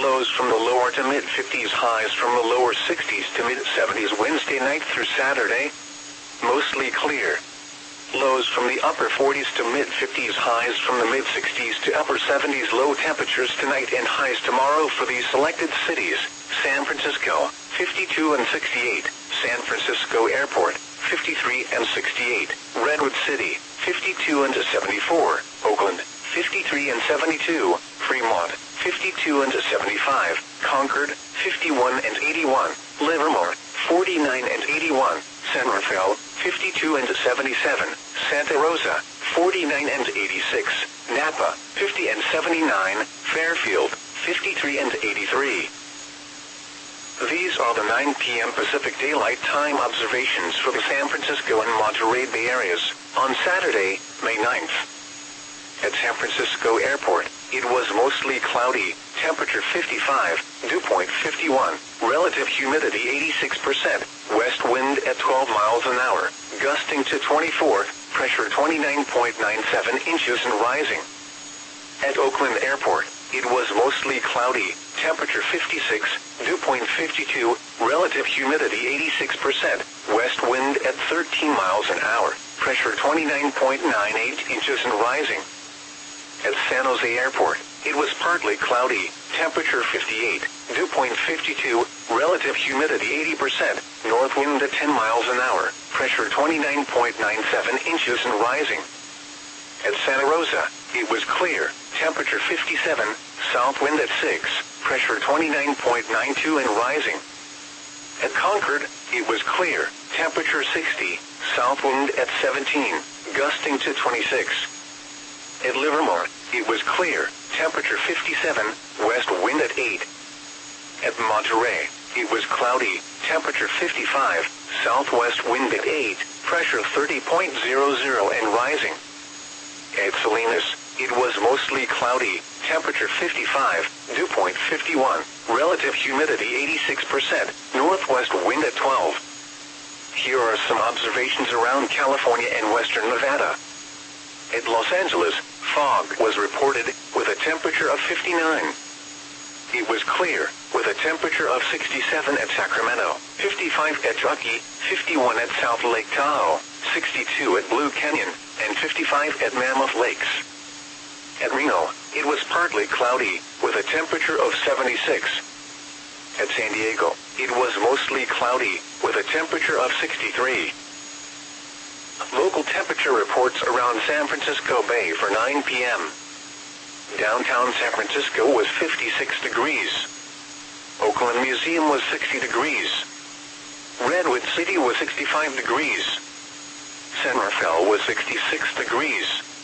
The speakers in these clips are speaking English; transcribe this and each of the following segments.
Lows from the lower to mid-50s, highs from the lower 60s to mid-70s Wednesday night through Saturday. Mostly clear. Lows from the upper 40s to mid-50s, highs from the mid-60s to upper 70s. Low temperatures tonight and highs tomorrow for these selected cities: San Francisco, 52 and 68, San Francisco Airport, 53 and 68, Redwood City, 52 and 74, Oakland, 53 and 72, Fremont, 52 and 75, Concord, 51 and 81, Livermore, 49 and 81, San Rafael, 52 and 77, Santa Rosa, 49 and 86, Napa, 50 and 79, Fairfield, 53 and 83. These are the 9 p.m. Pacific Daylight Time observations for the San Francisco and Monterey Bay areas on Saturday, May 9th. At San Francisco Airport, it was mostly cloudy, temperature 55, dew point 51, relative humidity 86%, west wind at 12 miles an hour, gusting to 24, pressure 29.97 inches and rising. At Oakland Airport, it was mostly cloudy, temperature 56, dew point 52, relative humidity 86%, west wind at 13 miles an hour, pressure 29.98 inches and rising. At San Jose Airport, it was partly cloudy, temperature 58, dew point 52, relative humidity 80%, north wind at 10 miles an hour, pressure 29.97 inches and rising. At Santa Rosa, it was clear, temperature 57, south wind at 6, pressure 29.92 and rising. At Concord, it was clear, temperature 60, south wind at 17, gusting to 26. At Livermore, it was clear, temperature 57, west wind at 8. At Monterey, it was cloudy, temperature 55, southwest wind at 8, pressure 30.00 and rising. At Salinas, it was mostly cloudy, temperature 55, dew point 51, relative humidity 86%, northwest wind at 12. Here are some observations around California and western Nevada. At Los Angeles, fog was reported, with a temperature of 59. It was clear, with a temperature of 67 at Sacramento, 55 at Truckee, 51 at South Lake Tahoe, 62 at Blue Canyon, and 55 at Mammoth Lakes. At Reno, it was partly cloudy, with a temperature of 76. At San Diego, it was mostly cloudy, with a temperature of 63. Local temperature reports around San Francisco Bay for 9 p.m. Downtown San Francisco was 56 degrees. Oakland Museum was 60 degrees. Redwood City was 65 degrees. San Rafael was 66 degrees.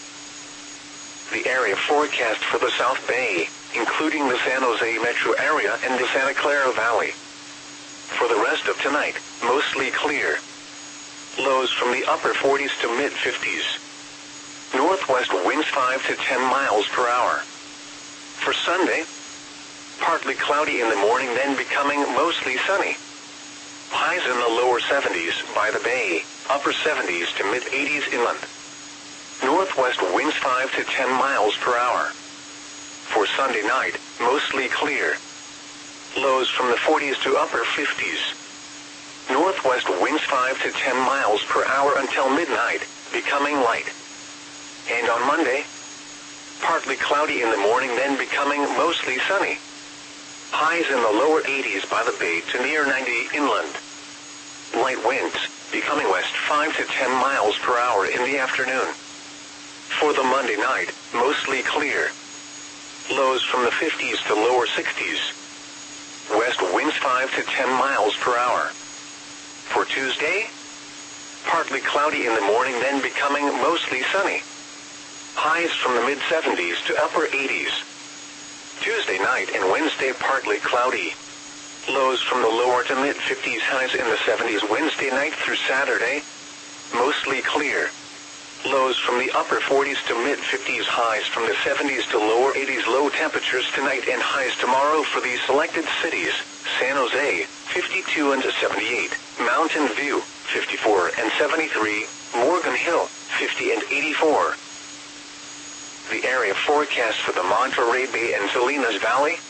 The area forecast for the South Bay, including the San Jose metro area and the Santa Clara Valley. For the rest of tonight, mostly clear. Lows from the upper 40s to mid-50s. Northwest winds 5 to 10 miles per hour. For Sunday, partly cloudy in the morning, then becoming mostly sunny. Highs in the lower 70s by the bay, upper 70s to mid-80s inland. Northwest winds 5 to 10 miles per hour. For Sunday night, mostly clear. Lows from the 40s to upper 50s. Northwest winds 5 to 10 miles per hour until midnight, becoming light. And on Monday, partly cloudy in the morning, then becoming mostly sunny. Highs in the lower 80s by the bay to near 90 inland. Light winds, becoming west 5 to 10 miles per hour in the afternoon. For the Monday night, mostly clear. Lows from the 50s to lower 60s. West winds 5 to 10 miles per hour. For Tuesday, partly cloudy in the morning, then becoming mostly sunny. Highs from the mid-70s to upper 80s. Tuesday night and Wednesday partly cloudy. Lows from the lower to mid-50s, highs in the 70s Wednesday night through Saturday. Mostly clear. Lows from the upper 40s to mid-50s, highs from the 70s to lower 80s. Low temperatures tonight and highs tomorrow for these selected cities: San Jose, 52 and 78, Mountain View, 54 and 73, Morgan Hill, 50 and 84. The area forecast for the Monterey Bay and Salinas Valley: